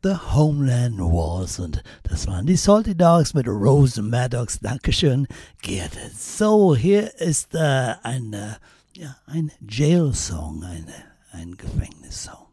the Homeland Wars. Und das waren die Salty Dogs mit Rose Maddox. Dankeschön, Gerd. So, hier ist ein Jail-Song, ein Gefängnissong.